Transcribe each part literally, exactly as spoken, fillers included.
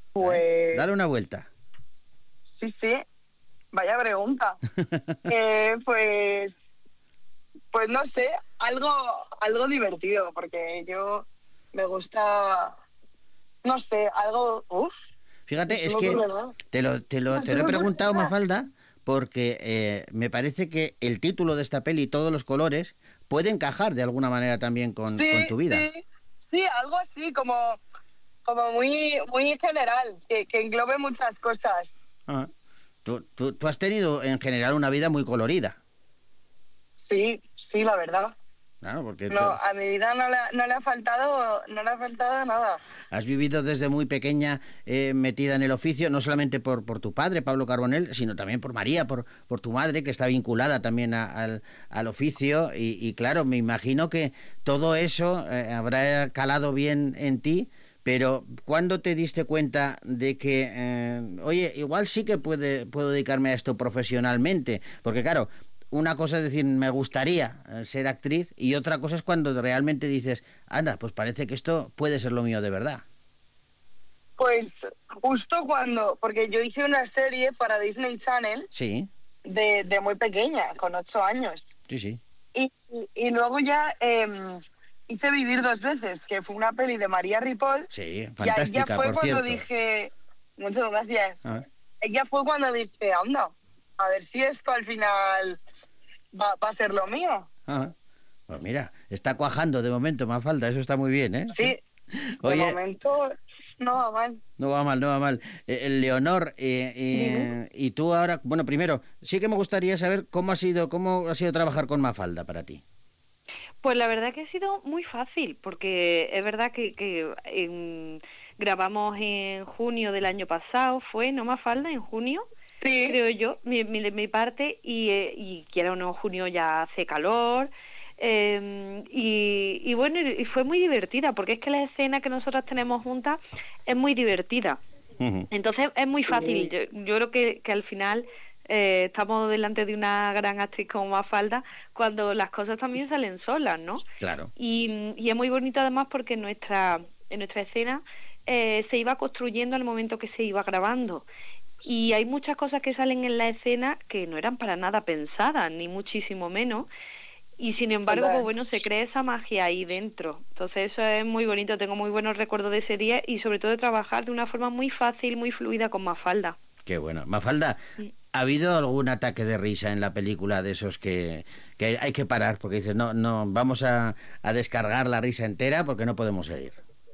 Pues... Dale una vuelta. Sí, sí. Vaya pregunta. eh, pues... Pues no sé, algo, algo divertido, porque yo me gusta... No sé, algo... Uf. Fíjate, es que te lo, te lo, te lo he preguntado, Mafalda, porque eh, me parece que el título de esta peli, Todos los colores, puede encajar de alguna manera también con, sí, con tu vida. Sí, sí, algo así, como, como muy, muy general, que, que englobe muchas cosas. Ah. Tú, tú, tú has tenido en general una vida muy colorida. Sí, sí, la verdad. Claro, porque no, a mi vida no le, no le ha faltado, no le ha faltado nada. Has vivido desde muy pequeña eh, metida en el oficio, no solamente por, por tu padre, Pablo Carbonell, sino también por María, por, por tu madre, que está vinculada también a, al, al oficio. Y, y claro, me imagino que todo eso eh, habrá calado bien en ti. Pero ¿cuándo te diste cuenta de que, eh, oye, igual sí que puede, puedo dedicarme a esto profesionalmente? Porque claro, una cosa es decir, me gustaría ser actriz, y otra cosa es cuando realmente dices, anda, pues parece que esto puede ser lo mío de verdad. Pues justo cuando, porque yo hice una serie para Disney Channel, sí, de, de muy pequeña, con ocho años. Sí, sí. Y, y, y luego ya eh, hice Vivir dos veces, que fue una peli de María Ripoll. Sí, fantástica, ya, ya fue por cuando cierto. dije, muchas gracias. Ah. Ya fue cuando dije, anda, a ver si esto al final va, va a ser lo mío. Ah. Pues mira, está cuajando de momento, Mafalda, eso está muy bien, ¿eh? Sí, Oye, de momento no va mal. No va mal, no va mal. Eh, Leonor, eh, eh, y tú ahora, bueno, primero, sí que me gustaría saber cómo ha sido, cómo ha sido trabajar con Mafalda para ti. Pues la verdad que ha sido muy fácil, porque es verdad que, que en, grabamos en junio del año pasado, fue, ¿no, Mafalda? En junio, sí. creo yo, mi, mi, mi parte, y, eh, y quiera o no, junio ya hace calor, eh, y, y bueno, y fue muy divertida, porque es que la escena que nosotras tenemos juntas es muy divertida. Uh-huh. Entonces es muy fácil, yo, yo creo que, que al final... Eh, estamos delante de una gran actriz como Mafalda cuando las cosas también salen solas, ¿no? Claro. Y, y es muy bonito además porque en nuestra, en nuestra escena eh, se iba construyendo al momento que se iba grabando. Y hay muchas cosas que salen en la escena que no eran para nada pensadas, ni muchísimo menos. Y sin embargo, pues bueno, se crea esa magia ahí dentro. Entonces eso es muy bonito, tengo muy buenos recuerdos de ese día y sobre todo de trabajar de una forma muy fácil, muy fluida con Mafalda. Qué bueno. Mafalda, sí. ¿Ha habido algún ataque de risa en la película de esos que, que hay que parar? Porque dices, no, no, vamos a, a descargar la risa entera porque no podemos seguir.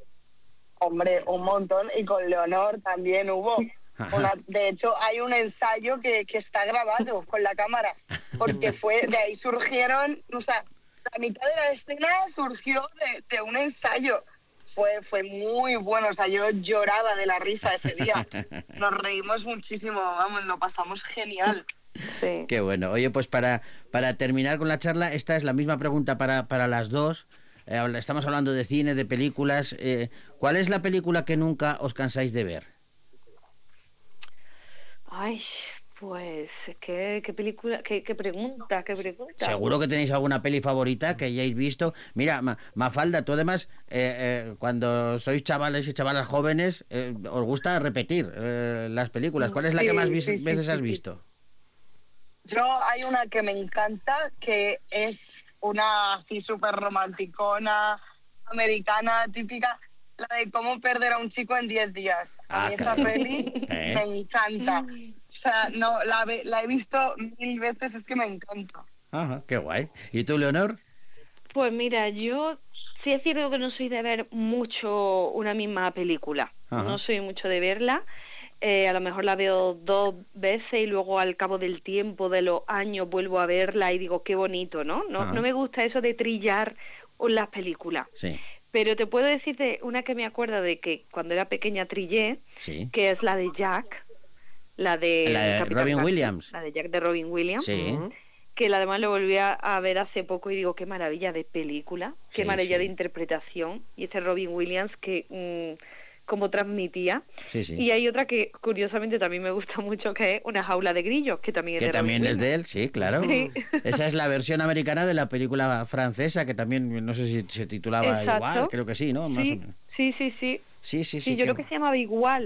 Hombre, un montón. Y con Leonor también hubo. Una, de hecho, hay un ensayo que, que está grabado con la cámara. Porque fue, de ahí surgieron, o sea, la mitad de la escena surgió de, de un ensayo. Fue fue muy bueno, o sea, yo lloraba de la risa ese día. Nos reímos muchísimo, vamos, lo pasamos genial. Sí. Qué bueno. Oye, pues para, para terminar con la charla, esta es la misma pregunta para, para las dos. Eh, estamos hablando de cine, de películas. Eh, ¿Cuál es la película que nunca os cansáis de ver? Ay... Pues, ¿qué, qué película, qué, qué pregunta, qué pregunta? Seguro que tenéis alguna peli favorita que hayáis visto. Mira, Ma, Mafalda, tú además, eh, eh, cuando sois chavales y chavalas jóvenes, eh, os gusta repetir eh, las películas. ¿Cuál es la sí, que más vis- sí, sí, veces sí, has sí. visto? Yo, hay una que me encanta, que es una así súper romanticona, americana, típica, la de Cómo perder a un chico en diez días. A Ah, mí claro. esa peli ¿Eh? me encanta. O sea, no, la, la he visto mil veces, es que me encanta. Ajá, qué guay. ¿Y tú, Leonor? Pues mira, yo sí es cierto que no soy de ver mucho una misma película. Ajá. No soy mucho de verla. Eh, a lo mejor la veo dos veces y luego al cabo del tiempo, de los años, vuelvo a verla y digo, qué bonito, ¿no? No, no me gusta eso de trillar las películas. Sí. Pero te puedo decir de una que me acuerdo de que cuando era pequeña trillé, sí. que es la de Jack. La de, la de Robin Jack, Williams. La de Jack de Robin Williams. Sí. Uh-huh. Que la además lo volví a, a ver hace poco y digo, qué maravilla de película, qué sí, maravilla sí. de interpretación. Y ese Robin Williams que mmm, como transmitía. Sí, sí. Y hay otra que curiosamente también me gusta mucho, que es Una jaula de grillos, que también es que de también Robin es Williams. de él, sí, claro. Sí. Esa es la versión americana de la película francesa, que también, no sé si se titulaba Exacto. igual, creo que sí, ¿no? Más sí, o menos. sí, sí, sí. Sí, sí, sí. Sí, yo que... creo que se llamaba igual.